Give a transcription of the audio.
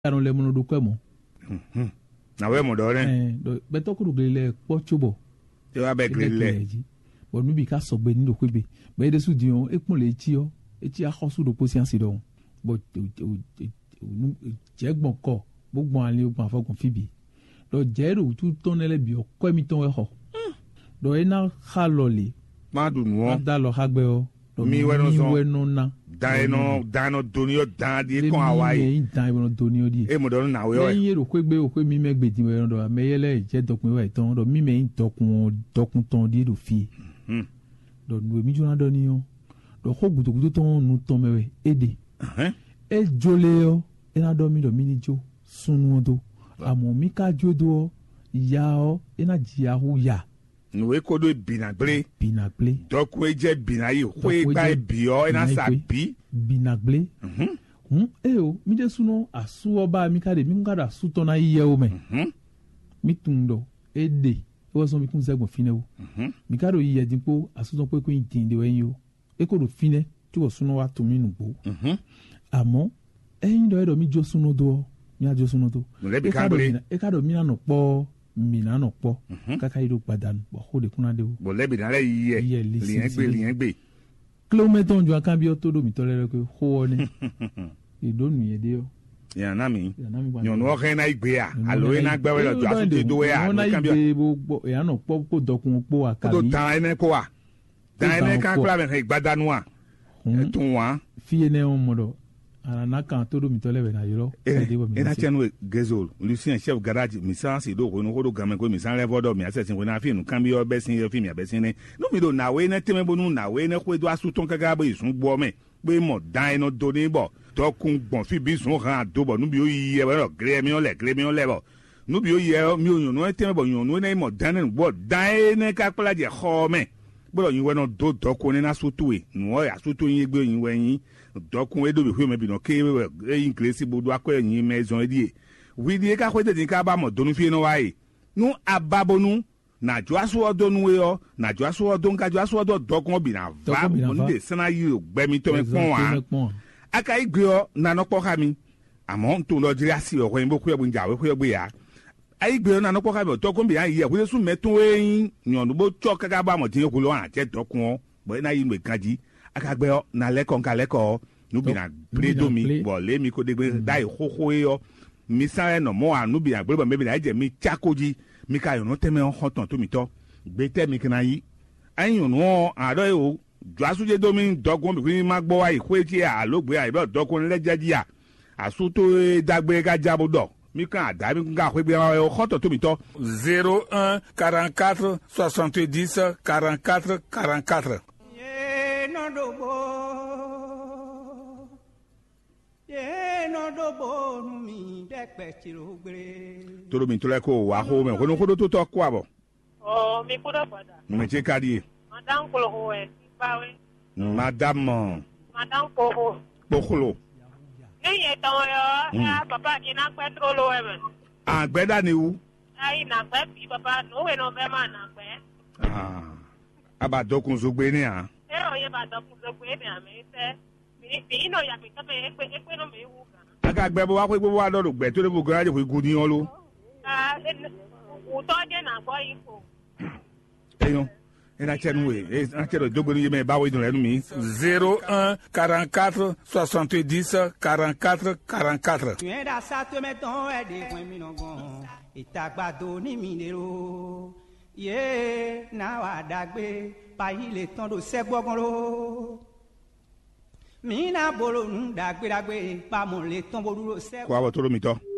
ano le mono do kwemo na we mo do re do beto ku le po chobo te wa be gele bo nu bi ka so gbe ni do kwebe be de su di on epon le ti o eti a khosu do posiansi do bo je gbon ko bo gbon ale ogbon afogun fibi do je ro tu ton ele bi o ko mi ton e ho do ena khalole ma du nu da lo hagbe o mi we no na dano donio dan di kon awai dan we no donio di e mo do na we o yin ro kwegbe o kwe mi megbe di we do meyele je dokun we ton do mi me dokun ton di do fi do nu mi jona do ni o do ko gudugudu ton nu ton mewe ede e jole o e na do mi ni jo sunu do amo mi ka jodo ya o e na ji ahu ya nu e kodo binagble dokun e je binayi kwe gba bi o e na sa bi binagble e o mi je suno asu oba mi ka de mi ngada asu ton na iye o me mi tundo ede wo so mi kun segbon fine o mi ka do iye dinpo asu ton pe ko yin de wen yo e ko do fine ti wo suno wa to mi nugbo àmọ́ ẹ̀yin do mi jo suno do mi a jo suno do e ka do mi na no po mina no po kaka ido padanu bo ho de kunade o bo lebi na re iye liyan gbe kilometer onjo akan bi o to do mi to lere ko ho ni idonu ye de o ya na mi yon wo ken na igbe a alo ina gbe we lo jo asu te do we a no kan bi o ya no po ko dokun po akabi ko do tan ene ko wa dan ene kan kula be igbadanu a etun wa fi ene on modo ana na kan to do mi to lebe na yoro ena chenu gezol Lucien chef garage mi sansi do ko no ko do gamen ko mi san level do mi asesin ko na fi nu kan bi o besin yo fi mi abesin ne no mi do na we na teme bonu na we na ko do asu ton kaga bo isun gbo me pe mo dan eno do ni bo to kun gbon fi bi sun kan do bo nu bi o yiye bo gre mi o le bo nu bi o ye mi o yun no teme bo yun no na mo dan gbo dan ne ka pala je kho me bo yin we no do ko ni na su tuwe nu o ya su to yin gbe yin we yin dokun edo bi hwe bi no ke increase bodu akọ yin maison edie wi die ka kwete din ka ba mo donu fi no wai nu ababonu na jo aso odonu we o na jo aso odon ka jo aso odon dokun bi na va mo de sana yi gbe mi to me pon wa aka igbe o na no po ka mi amo nto lo jiri asi o kwen boku egbu nja we ku egbe ya ai gbe na no po ka bi dokun bi ya yi e ku su metun eyin nyon bo cho ka ba mo tin ku lo an je dokun o bo na yi me kanji akagbe na leko nka leko nubi na predomi bo le mi ko degbe dai hoho yo mi sare no mo anubi agbe bo mebi na je mi chakoji mi ka yo no teme on hoton to mi to gbe te mi kana yi ayin no ado e o jwasuje domi dogun bi ma gbo wa ikwe ti a logbe a ibe dokun lejeji a asuto dagbe ga jabodo mi kan ada mi ga kwe gbe o hoton to mi to 01 44 70 44 44 toro mi tole ko wa ho me ko no ko do to ko abo o mi ko do pada me che kadi madam ko ho e bawe madam pokolo ye to yo ya papa ina petrolo e me agbeda ni wu ai na gbe bi papa no we no be ma na gbe aba dokun zogbe ni a o ye ba dokun zogbe ni a me se mi no ya pe ka pe e no me wu aka gbe bo wa pe gbogbo wa do gbe to le bo garage ko igu ni lo o to je na gbo ifo eyan ena chenu we ena chero dogbo ni me ba we dun lenu mi 01 44 70 44 44 tu era sa tu me ton e de kwen mi no gon itagbado ni mi lero ye na wa dagbe pa ile ton do se gbogun ro mina bolo nu dagbe pa mo le ton boduro se ko awo toro mi to